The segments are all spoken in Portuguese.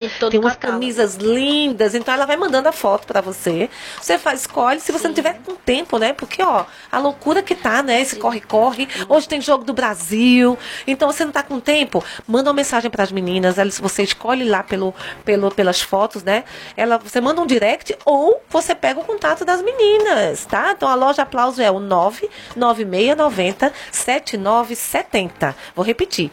tem umas camisas lindas, então ela vai mandando a foto pra você. Você escolhe, se você não tiver com tempo, né? Porque, ó, a loucura que tá, né? Esse corre-corre. Hoje tem jogo do Brasil. Então, você não tá com tempo, manda uma mensagem pras meninas. Você escolhe lá pelas fotos, né? Você manda um direct ou você pega o contato das meninas, tá? Então, a loja Aplauso é o 99690 7970. Vou repetir.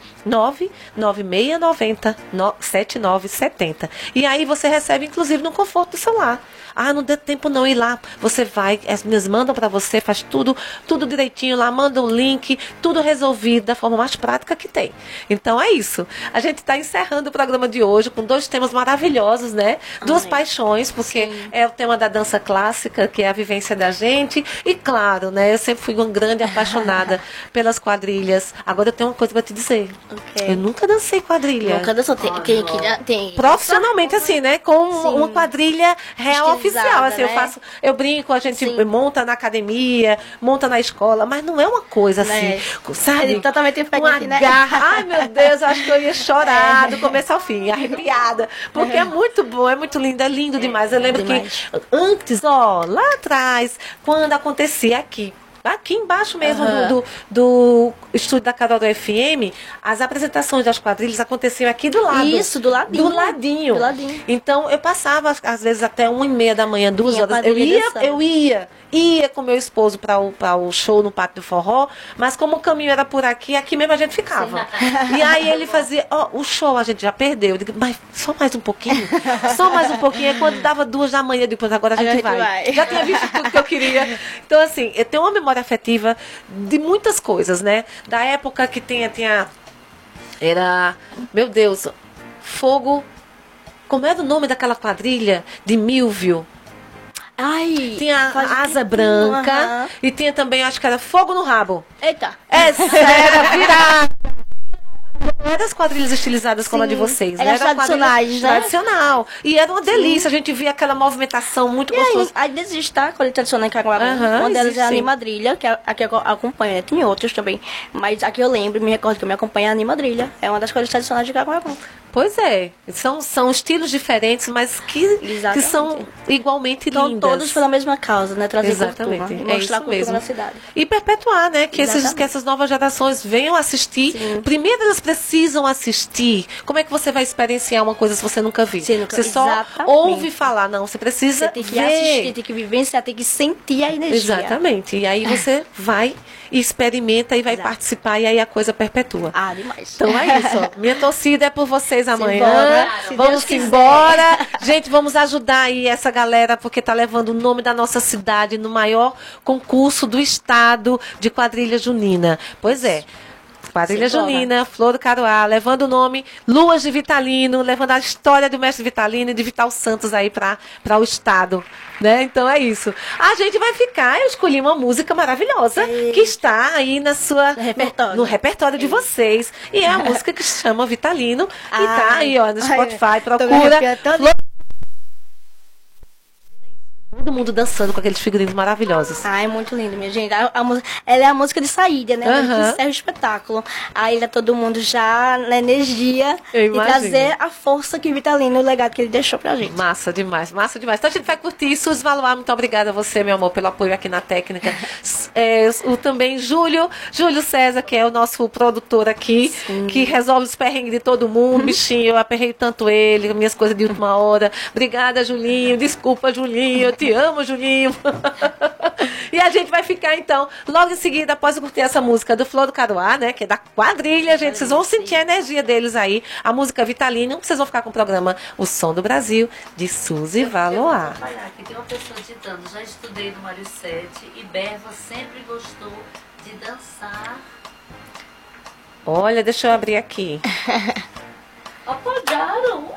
99690 7970. E aí você recebe, inclusive, no conforto do celular. Ah, não deu tempo não ir lá. Você vai, as meninas mandam para você, faz tudo direitinho lá, manda um link, tudo resolvido da forma mais prática que tem. Então é isso. A gente está encerrando o programa de hoje com 2 temas maravilhosos, né? 2 paixões, porque é o tema da dança clássica, que é a vivência da gente. E claro, né? Eu sempre fui uma grande apaixonada pelas quadrilhas. Agora eu tenho uma coisa para te dizer. Eu nunca dancei quadrilha. Nunca dançou. Tem profissionalmente, assim, né? Com uma quadrilha real oficial, assim, né? Eu brinco, a gente monta na academia, monta na escola, mas não é uma coisa assim, sabe? Ele totalmente uma garra. Ai, meu Deus, eu acho que eu ia chorar do começo ao fim, arrepiada, porque é muito bom, é muito lindo, é lindo demais. Eu lembro que antes, ó, lá atrás, quando acontecia aqui embaixo mesmo do estúdio da Carol FM, as apresentações das quadrilhas aconteciam aqui do lado. Isso, do ladinho. Do ladinho. Então, eu passava, às vezes, até 1h30 da manhã, 2 horas. Eu ia com meu esposo para o show no Pátio do Forró, mas como o caminho era por aqui mesmo a gente ficava. E aí ele fazia, o show a gente já perdeu. Eu digo, mas só mais um pouquinho? Só mais um pouquinho. E quando dava 2 da manhã, depois agora a gente vai. Já tinha visto tudo que eu queria. Então, assim, eu tenho uma memória afetiva de muitas coisas, né? Da época que era, meu Deus, Fogo, como era o nome daquela quadrilha? De Milvio. Ai, tinha Asa Branca e tinha também, acho que era Fogo no Rabo. Eita. Essa era virada. Não era as quadrilhas estilizadas como a de vocês, era tradicionais, né? Tradicional. E era uma delícia, a gente via aquela movimentação muito gostosa. Ainda existe, tá? A colheita tradicional em Caruaru. Uma delas é a Animadrilha, que é a que eu acompanho. Tem outras também. Mas aqui eu lembro, me recordo que eu me acompanho a Animadrilha. É uma das coisas tradicionais de Caruaru. Pois é. São estilos diferentes, mas que são igualmente lindas. Estão todos pela mesma causa, né? Trazer cultura. E mostrar cultura na cidade. E perpetuar, né? Que essas novas gerações venham assistir. Primeiro elas precisam assistir. Como é que você vai experienciar uma coisa se você nunca viu? Você só ouve falar, não. Você precisa Você tem que assistir, tem que vivenciar, tem que sentir a energia. Exatamente. E aí você vai e experimenta e vai participar e aí a coisa perpetua. Demais. Então é isso. Ó. Minha torcida é por vocês amanhã. Vamos embora. Gente, vamos ajudar aí essa galera porque tá levando o nome da nossa cidade no maior concurso do estado de quadrilha junina. Pois é. Quadrilha Junina, Flor do Caruá, levando o nome Luas de Vitalino, levando a história do mestre Vitalino e de Vital Santos aí para o estado, né? Então é isso. A gente vai ficar, eu escolhi uma música maravilhosa que está aí no repertório de vocês. E é a música que se chama Vitalino e tá aí, ó, no Spotify, procura. Todo mundo dançando com aqueles figurinos maravilhosos. É muito lindo, minha gente. Ela é a música de saída, né? Que encerra o espetáculo. Aí tá todo mundo já na energia e trazer a força que Vitalino, o legado que ele deixou pra gente. Massa demais, massa demais. Então a gente vai curtir. Suzy Valois, muito obrigada a você, meu amor, pelo apoio aqui na técnica. Também Júlio César, que é o nosso produtor aqui, que resolve os perrengues de todo mundo. Bichinho, eu aperrei tanto ele, minhas coisas de última hora. Obrigada, Julinho. Desculpa, Julinho. Eu te amo, Julinho. E a gente vai ficar, então, logo em seguida, após curtir essa música do Flor do Caruá, né? Que é da quadrilha, gente. Vocês vão sentir a energia deles aí. A música Vitalino. Vocês vão ficar com o programa O Som do Brasil, de Suzy Valois. Aqui tem uma pessoa ditando, já estudei no Mário 7 e Berva sempre gostou de dançar. Olha, deixa eu abrir aqui. Apoiaram!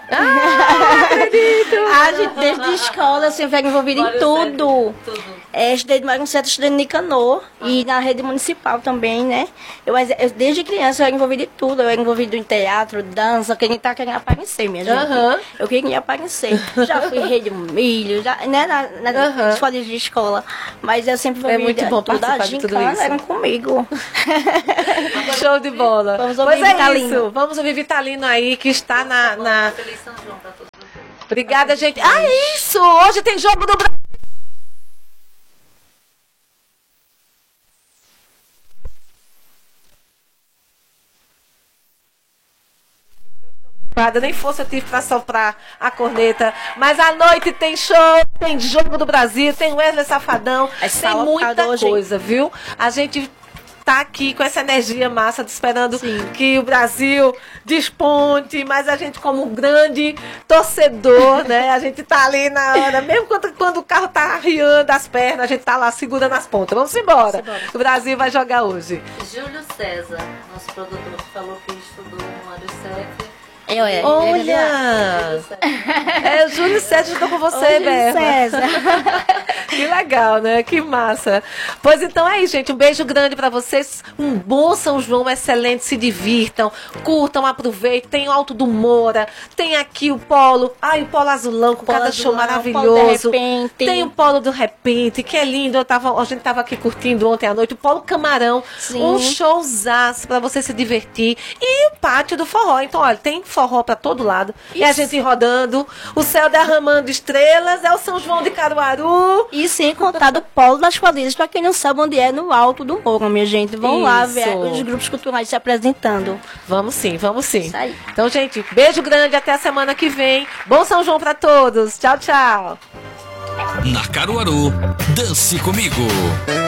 Gente, desde a escola, assim, eu venho envolvida em tudo. Estudei no Mário 7, estudei no Nicanor e na rede municipal também, né? Eu, desde criança eu era envolvida em tudo. Eu era envolvida em teatro, dança, quem tá querendo aparecer, minha gente. Eu queria aparecer. Já fui rede milho, já, né, nas escolas de escola. Mas eu sempre é muito bom participar de tudo isso. Eram comigo. Show de bola. Vamos ouvir Vitalino. Vamos ouvir Vitalino aí, que está na... Feliz São João pra todos. Obrigada, gente. Ah, isso! Hoje tem Jogo do Brasil. Nem força eu tive para soprar a corneta. Mas à noite tem show, tem Jogo do Brasil, tem Wesley Safadão, tem muita coisa, viu? A gente tá aqui com essa energia massa, esperando que o Brasil desponte, mas a gente, como um grande torcedor, né? A gente tá ali na hora, mesmo quando o carro tá arriando as pernas, a gente tá lá segurando as pontas. Vamos embora. O Brasil vai jogar hoje. Júlio César, nosso produtor, falou que estudou no Mário Sete. Olha! O Júlio César estou com você, Berna. Que legal, né? Que massa. Pois então é isso, gente. Um beijo grande para vocês. Um bom São João excelente. Se divirtam, curtam, aproveitem. Tem o Alto do Moura, tem aqui o Polo. Ai, o Polo Azulão, com cada show maravilhoso. Tem o Polo do Repente, que é lindo. A gente tava aqui curtindo ontem à noite. O Polo Camarão. Um showzaço para você se divertir. E o Pátio do Forró. Então, olha, tem forró para todo lado. E a gente rodando, o céu derramando estrelas, é o São João de Caruaru. E sem contar do Polo das Quadrilhas, para quem não sabe onde é, no Alto do Moura, minha gente. Vão lá ver os grupos culturais se apresentando. Vamos sim, vamos sim. Isso aí. Então, gente, beijo grande, até a semana que vem. Bom São João para todos. Tchau, tchau. Na Caruaru, dance comigo.